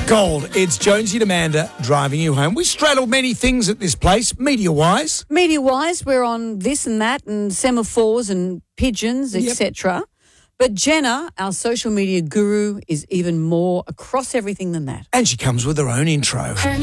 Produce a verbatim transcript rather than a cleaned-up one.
Gold, it's Jonesy and Amanda driving you home. We straddled many things at this place, media-wise. Media-wise, we're on this and that and semaphores and pigeons, Yep. et cetera. But Jenna, our social media guru, is even more across everything than that. And she comes with her own intro.